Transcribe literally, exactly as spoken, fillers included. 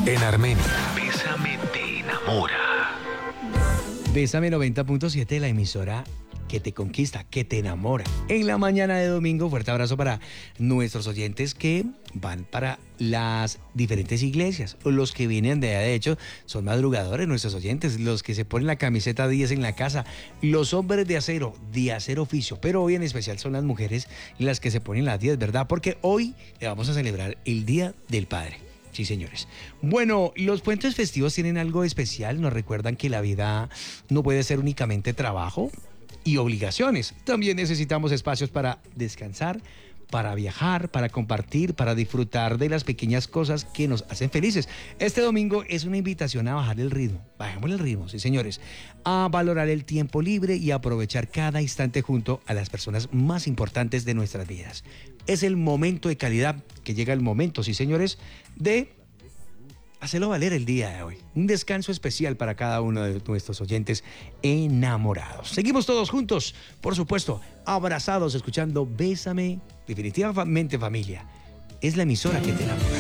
En Armenia, Bésame te enamora. Bésame noventa punto siete, la emisora que te conquista, que te enamora. En la mañana de domingo, fuerte abrazo para nuestros oyentes que van para las diferentes iglesias, o los que vienen de allá. De hecho, son madrugadores nuestros oyentes, los que se ponen la camiseta diez en la casa, los hombres de acero, de hacer oficio, pero hoy en especial son las mujeres las que se ponen las diez, ¿verdad? Porque hoy le vamos a celebrar el Día del Padre. Sí, señores. Bueno, los puentes festivos tienen algo especial, nos recuerdan que la vida no puede ser únicamente trabajo y obligaciones. También necesitamos espacios para descansar, para viajar, para compartir, para disfrutar de las pequeñas cosas que nos hacen felices. Este domingo es una invitación a bajar el ritmo. Bajemos el ritmo, sí, señores. A valorar el tiempo libre y aprovechar cada instante junto a las personas más importantes de nuestras vidas. Es el momento de calidad, que llega el momento, sí, señores, de hacerlo valer el día de hoy. Un descanso especial para cada uno de nuestros oyentes enamorados. Seguimos todos juntos, por supuesto, abrazados, escuchando Bésame. Definitivamente, familia, es la emisora que te enamora.